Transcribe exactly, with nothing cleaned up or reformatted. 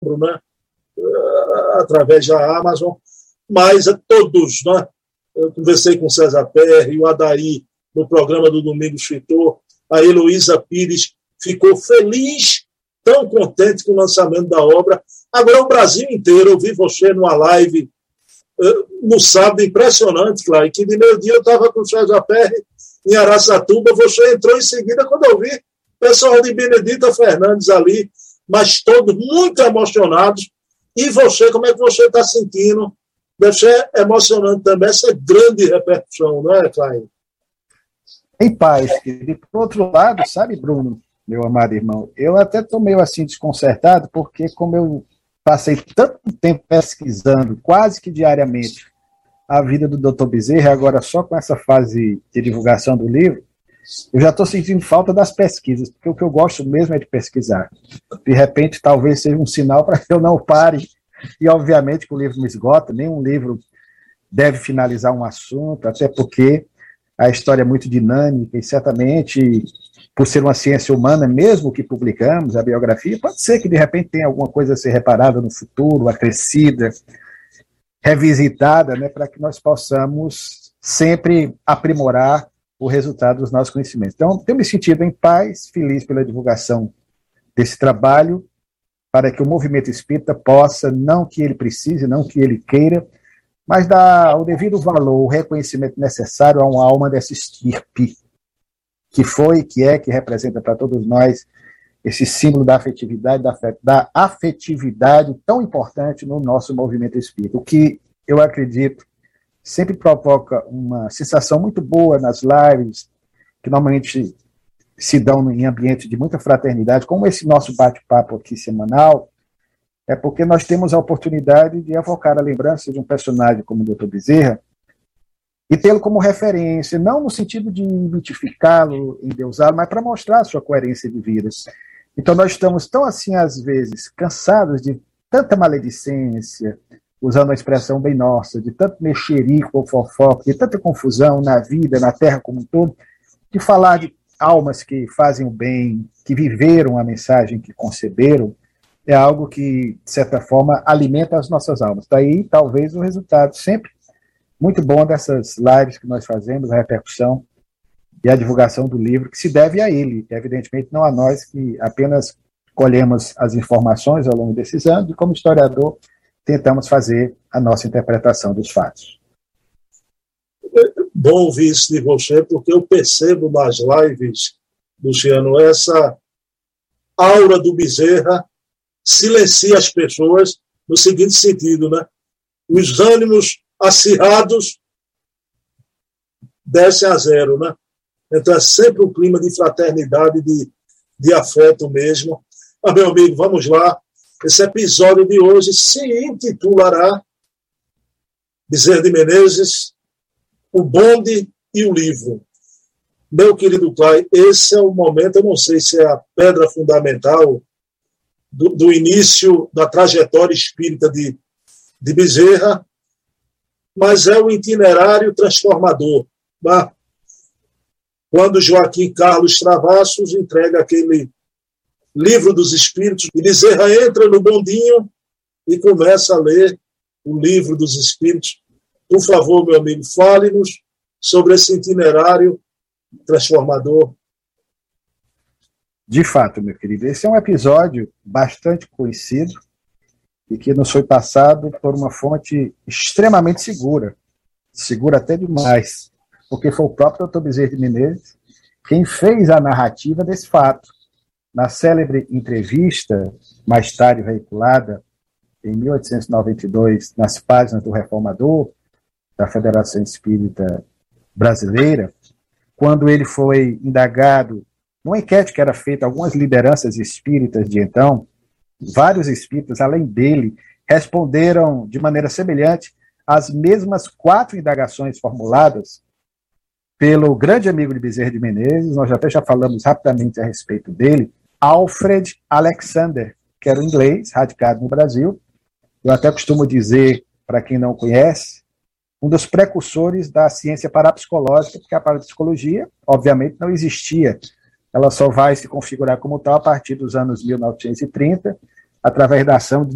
né? Através da Amazon, mas a todos, né? Eu conversei com o César Perry, o Adair, no programa do Domingo Escritor, a Heloísa Pires ficou feliz, tão contente com o lançamento da obra. Agora o Brasil inteiro, eu vi você numa live no sábado, impressionante, claro, que de meio dia eu estava com o César Perry em Araçatuba, você entrou em seguida, quando eu vi o pessoal de Benedita Fernandes ali, mas todos muito emocionados. E você, como é que você está sentindo? Deve ser emocionante também essa grande repercussão, não é, Cláudio? Em paz, querido. E por outro lado, sabe, Bruno, meu amado irmão, eu até estou meio assim desconcertado, porque como eu passei tanto tempo pesquisando, quase que diariamente, a vida do doutor Bezerra, agora só com essa fase de divulgação do livro, eu já estou sentindo falta das pesquisas, porque o que eu gosto mesmo é de pesquisar. De repente, talvez seja um sinal para que eu não pare, e obviamente que o livro me esgota, nenhum livro deve finalizar um assunto, até porque a história é muito dinâmica, e certamente, por ser uma ciência humana, mesmo que publicamos a biografia, pode ser que de repente tenha alguma coisa a ser reparada no futuro, acrescida, revisitada, né, para que nós possamos sempre aprimorar o resultado dos nossos conhecimentos. Então, tenho me sentido em paz, feliz pela divulgação desse trabalho, para que o movimento espírita possa, não que ele precise, não que ele queira, mas dar o devido valor, o reconhecimento necessário a uma alma dessa estirpe, que foi, que é, que representa para todos nós esse símbolo da afetividade, da, da afetividade tão importante no nosso movimento espírita. O que eu acredito sempre provoca uma sensação muito boa nas lives, que normalmente se dão em ambiente de muita fraternidade, como esse nosso bate-papo aqui semanal, é porque nós temos a oportunidade de evocar a lembrança de um personagem como o doutor Bezerra e tê-lo como referência, não no sentido de mitificá-lo, endeusá-lo, mas para mostrar a sua coerência de vida. Então nós estamos tão assim, às vezes, cansados de tanta maledicência, usando a expressão bem nossa, de tanto mexerico ou fofoca, de tanta confusão na vida, na terra como um todo, de falar de almas que fazem o bem, que viveram a mensagem que conceberam, é algo que, de certa forma, alimenta as nossas almas. Daí, talvez, o resultado sempre muito bom dessas lives que nós fazemos, a repercussão e a divulgação do livro, que se deve a ele, evidentemente não a nós, que apenas colhemos as informações ao longo desses anos e, como historiador, tentamos fazer a nossa interpretação dos fatos. Bom ouvir isso de você, porque eu percebo nas lives, Luciano, essa aura do Bezerra silencia as pessoas no seguinte sentido, né? Os ânimos acirrados descem a zero, né? Então é sempre um clima de fraternidade, de, de afeto mesmo. Mas, meu amigo, vamos lá. Esse episódio de hoje se intitulará Bezerra de Menezes, o bonde e o livro. Meu querido Clay, esse é o momento, eu não sei se é a pedra fundamental do, do início da trajetória espírita de, de Bezerra, mas é o itinerário transformador. Tá? Quando Joaquim Carlos Travassos entrega aquele livro dos Espíritos, e Bezerra entra no bondinho e começa a ler o livro dos Espíritos. Por favor, meu amigo, fale-nos sobre esse itinerário transformador. De fato, meu querido, esse é um episódio bastante conhecido e que nos foi passado por uma fonte extremamente segura, segura até demais, porque foi o próprio doutor Bezerra de Menezes quem fez a narrativa desse fato. Na célebre entrevista, mais tarde veiculada, em mil oitocentos e noventa e dois, nas páginas do Reformador, da Federação Espírita Brasileira, quando ele foi indagado, numa enquete que era feita a algumas lideranças espíritas de então, vários espíritas, além dele, responderam de maneira semelhante às mesmas quatro indagações formuladas pelo grande amigo de Bezerra de Menezes, nós até já falamos rapidamente a respeito dele, Alfred Alexander, que era um inglês, radicado no Brasil. Eu até costumo dizer, para quem não conhece, um dos precursores da ciência parapsicológica, porque a parapsicologia, obviamente, não existia. Ela só vai se configurar como tal a partir dos anos mil novecentos e trinta, através da ação de